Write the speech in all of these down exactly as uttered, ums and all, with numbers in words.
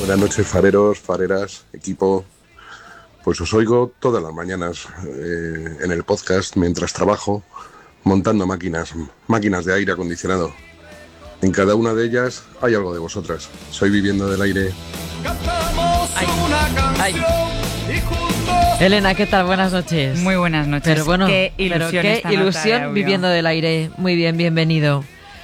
Buenas noches, fareros, fareras, equipo. Pues os oigo todas las mañanas eh, en el podcast mientras trabajo montando máquinas, máquinas de aire acondicionado. En cada una de ellas hay algo de vosotras. Soy Viviendo del Aire. Ay, ay. Elena, ¿qué tal? Buenas noches. Muy buenas noches. Pero bueno, qué ilusión, pero qué esta ilusión nota de Viviendo del Aire. Muy bien, bienvenido.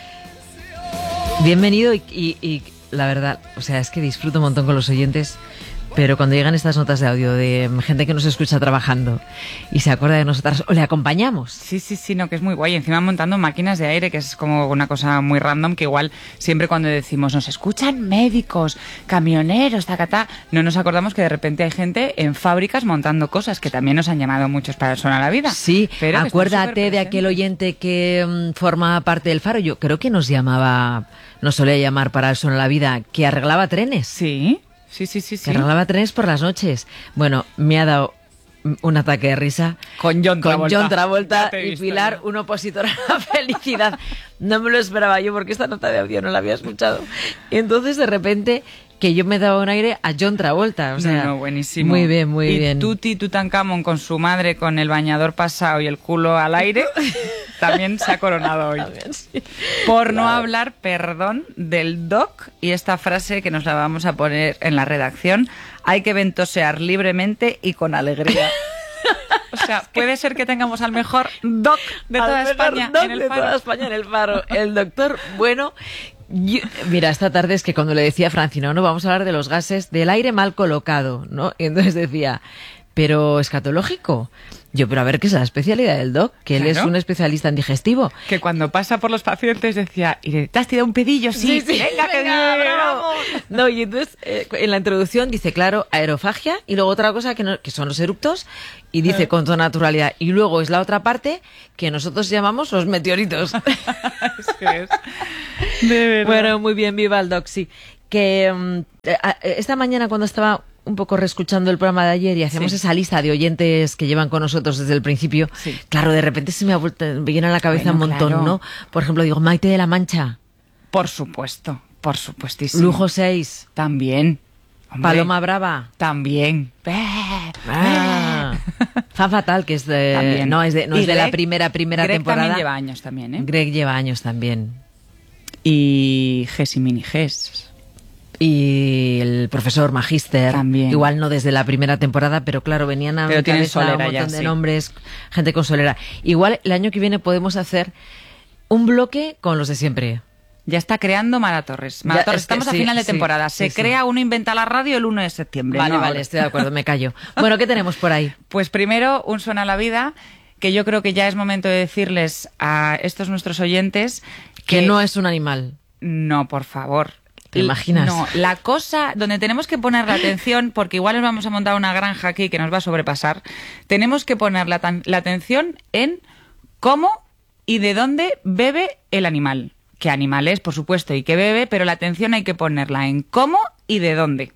Bienvenido y, y, y la verdad, o sea, es que disfruto un montón con los oyentes. Pero cuando llegan estas notas de audio de gente que nos escucha trabajando y se acuerda de nosotras, o le acompañamos. Sí, sí, sí, no, que es muy guay. Encima montando máquinas de aire, que es como una cosa muy random, que igual siempre cuando decimos nos escuchan médicos, camioneros, tacatá, no nos acordamos que de repente hay gente en fábricas montando cosas que también nos han llamado muchos para el Son a la Vida. Sí, pero acuérdate de aquel oyente que um, forma parte del Faro. Yo creo que nos llamaba, nos solía llamar para el Son a la Vida, que arreglaba trenes. Sí. Sí, sí, sí, sí. Que arreglaba trenes por las noches. Bueno, me ha dado un ataque de risa. Con John Travolta. Con John Travolta y visto, Pilar, ¿no? Un opositor a la felicidad. No me lo esperaba yo porque esta nota de audio no la había escuchado. Y entonces, de repente, que yo me daba un aire a John Travolta. O sea, no, no, buenísimo. Muy bien, muy y bien. Y Tuti Tutankamón con su madre con el bañador pasado y el culo al aire también se ha coronado hoy. También, sí. Por Claro. no hablar, perdón, del doc y esta frase que nos la vamos a poner en la redacción: hay que ventosear libremente y con alegría. O sea, puede ser que tengamos al mejor doc de Al toda mejor España doc en el de Faro. toda España en el Faro. El doctor Bueno. Yo- mira, esta tarde es que cuando le decía a Francino, no, vamos a hablar de los gases del aire mal colocado, ¿no? Y entonces decía, pero escatológico. Yo, pero a ver, ¿qué es la especialidad del doc? Que él es Claro. un especialista en digestivo. Que cuando pasa por los pacientes decía, "¿Y ¿te has tirado un pedillo? Sí, venga, que venga, bien, bravo". vamos. No, y entonces eh, en la introducción dice, claro, aerofagia, y luego otra cosa que, no- que son los eructos, y dice con toda naturalidad. Y luego es la otra parte que nosotros llamamos los meteoritos. Es que es- de verdad. Bueno, muy bien, viva el doc, sí. Que mm, eh, a- esta mañana cuando estaba un poco reescuchando el programa de ayer y hacíamos Sí. esa lista de oyentes que llevan con nosotros desde el principio, Sí. claro, de repente se me, ha vuelto, me viene a la cabeza Bueno, un montón, claro. ¿no? Por ejemplo, digo, Maite de la Mancha, Por supuesto, por supuestísimo. Lujo seis, También. Hombre, Paloma Brava, También. ah, Fan Fatal, que es de, También. no es de, no Y es de la Greg- primera primera Greg temporada. también lleva años también, ¿eh? Greg lleva años también. Y Ges y Mini Ges. Y el profesor Magíster, También. igual no desde la primera temporada, pero claro, venían a Pero mi tienen cabeza solera un montón ya, de sí. nombres, gente con solera. Igual el año que viene podemos hacer un bloque con los de siempre. Ya está creando Mara Torres. Mara Ya, Torres, es que estamos a sí, final de sí, temporada. sí, Se sí. crea Uno Inventa la Radio el uno de septiembre. Vale, ¿no? vale, Ahora. estoy de acuerdo, me callo. Bueno, ¿qué tenemos por ahí? Pues primero, un Suena a la Vida, que yo creo que ya es momento de decirles a estos nuestros oyentes Que no es un animal. No, por favor. ¿Te imaginas? No, la cosa donde tenemos que poner la atención, porque igual nos vamos a montar una granja aquí que nos va a sobrepasar, tenemos que poner la, tan- la atención en cómo y de dónde bebe el animal. ¿Qué animal es, por supuesto, y qué bebe? Pero la atención hay que ponerla en cómo y de dónde.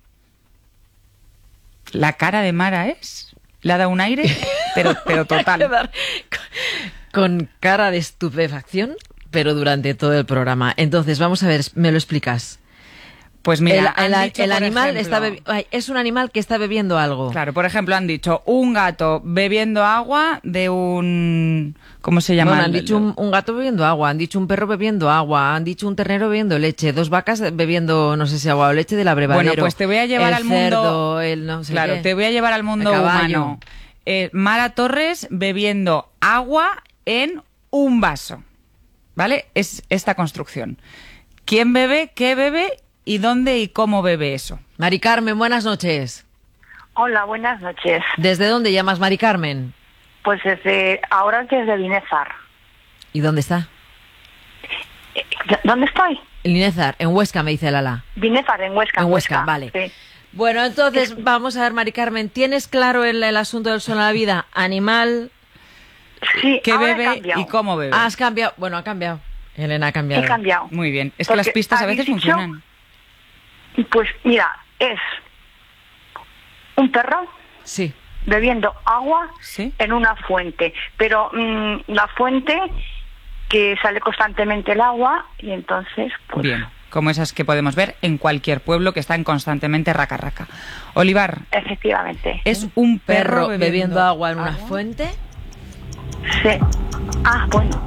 La cara de Mara es... Le ha dado un aire, pero, pero Hay que total. dar con cara de estupefacción, pero durante todo el programa. Entonces, vamos a ver, ¿me lo explicas? Pues mira, el, el- han dicho, el por animal ejemplo- está bebi- ay, es un animal que está bebiendo algo. Claro, por ejemplo, han dicho un gato bebiendo agua de un... ¿Cómo se llama? Bueno, han dicho un, un gato bebiendo agua, han dicho un perro bebiendo agua, han dicho un ternero bebiendo leche, dos vacas bebiendo, no sé si agua o leche del abrevadero. Bueno, pues te voy a llevar el al mundo... cerdo, el no sé Claro, qué. te voy a llevar al mundo El caballo. humano. Eh, Mara Torres bebiendo agua en un vaso. ¿Vale? Es esta construcción. ¿Quién bebe, qué bebe y dónde y cómo bebe eso? Mari Carmen, buenas noches. Hola, buenas noches. ¿Desde dónde llamas, Mari Carmen? Pues desde ahora desde Linezar. ¿Y dónde está? Eh, ¿Dónde estoy? En Linezar, en Huesca, me dice Lala. Linezar, en Huesca. En Huesca, vale. Sí. Bueno, entonces, vamos a ver, Mari Carmen, ¿tienes claro el, el asunto del Son a la Vida? Animal, Sí, ¿Qué ahora he bebe cambiado. y cómo bebe? has cambiado, bueno, ha cambiado. Elena ha cambiado. He cambiado. Muy bien. Es que Porque las pistas a habéis veces dicho- funcionan. Pues mira, es un perro Sí. bebiendo agua Sí. en una fuente, pero mm, la fuente que sale constantemente el agua y entonces pues Bien. como esas que podemos ver en cualquier pueblo que están constantemente raca raca. Olivar, Efectivamente. es un perro, Perro bebiendo agua en una fuente. Sí. Ah, bueno.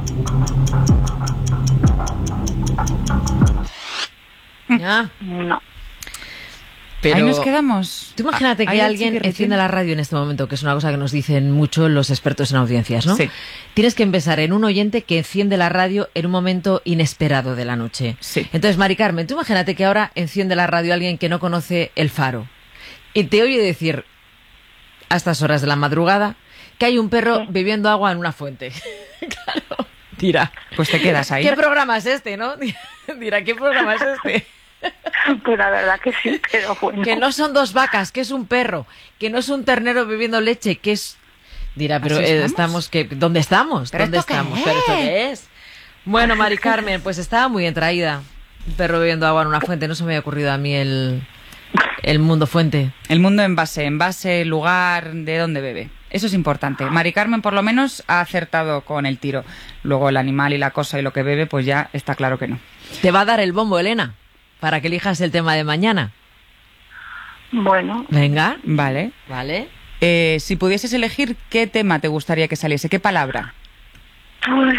Ah, No. pero Ahí nos quedamos. tú imagínate Ah, que ahí el alguien chiquirritín. enciende la radio en este momento, que es una cosa que nos dicen mucho los expertos en audiencias, ¿no? Sí. Tienes que empezar en un oyente que enciende la radio en un momento inesperado de la noche. Sí. Entonces, Mari Carmen, tú imagínate que ahora enciende la radio alguien que no conoce El Faro y te oye decir a estas horas de la madrugada que hay un perro Sí. bebiendo agua en una fuente. Claro. Dirá, Pues te quedas ahí. ¿qué programa es este, no? Dirá, ¿qué programa es este? Pues la verdad que sí, pero bueno. Que no son dos vacas, que es un perro, que no es un ternero bebiendo leche, que es... Dirá, pero ¿Así eh, estamos? estamos, que ¿dónde estamos? ¿Pero ¿Dónde esto qué estamos? es? ¿Pero esto qué es? Bueno, Mari Carmen, pues estaba muy entraída. Un perro bebiendo agua en una fuente, no se me había ocurrido a mí el, el mundo fuente. El mundo en base, en base, lugar, de dónde bebe. Eso es importante. Mari Carmen, por lo menos, ha acertado con el tiro. Luego el animal y la cosa y lo que bebe, pues ya está claro que no. Te va a dar el bombo, Elena, para que elijas el tema de mañana. Bueno, Venga, Vale. vale. Eh, si pudieses elegir, ¿qué tema te gustaría que saliese? ¿Qué palabra? pues...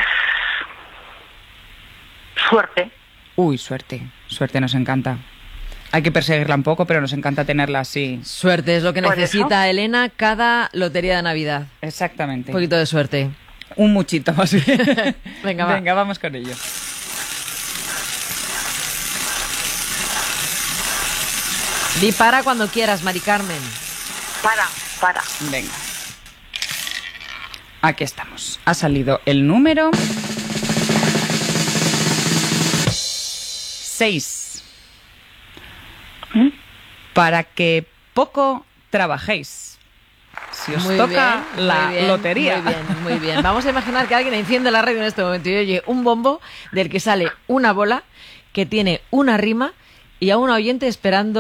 Suerte. Uy, suerte. Suerte nos encanta. Hay que perseguirla un poco, pero nos encanta tenerla así. Suerte es lo que Por necesita Elena cada lotería de Navidad. Exactamente. Un poquito de suerte. Un muchito más bien. Venga, va. Venga, vamos con ello. Di para cuando quieras, Mari Carmen. Para, para. Venga. Aquí estamos. Ha salido el número... seis. ¿Mm? Para que poco trabajéis. Si os Muy toca bien, la muy bien, lotería. Muy bien, muy bien. Vamos a imaginar que alguien enciende la radio en este momento y oye un bombo del que sale una bola que tiene una rima y a un oyente esperando